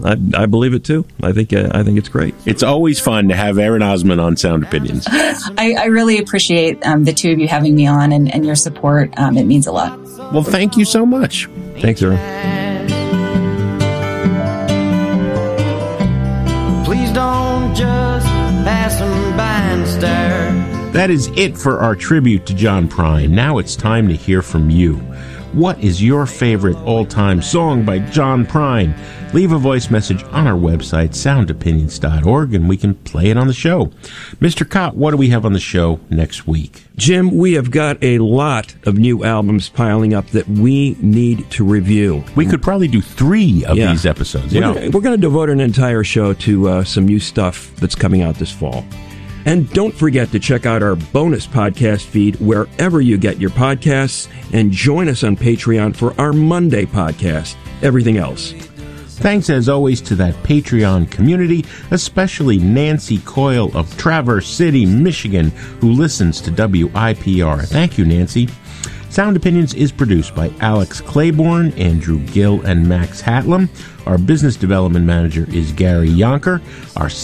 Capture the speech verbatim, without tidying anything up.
I, I believe it too. I think uh, I think it's great. It's always fun to have Erin Osmond on Sound Opinions. I, I really appreciate um, the two of you having me on and, and your support. Um, it means a lot. Well, thank you so much. Thanks, Erin. Please don't just pass them by and stare. That is it for our tribute to John Prine. Now it's time to hear from you. What is your favorite all-time song by John Prine? Leave a voice message on our website, sound opinions dot org, and we can play it on the show. Mister Cott, what do we have on the show next week? Jim, we have got a lot of new albums piling up that we need to review. We could probably do three of yeah. these episodes. We're Yeah. gonna, we're going to devote an entire show to uh, some new stuff that's coming out this fall. And don't forget to check out our bonus podcast feed wherever you get your podcasts, and join us on Patreon for our Monday podcast, Everything Else. Thanks, as always, to that Patreon community, especially Nancy Coyle of Traverse City, Michigan, who listens to W I P R. Thank you, Nancy. Sound Opinions is produced by Alex Claiborne, Andrew Gill, and Max Hatlam. Our business development manager is Gary Yonker. Our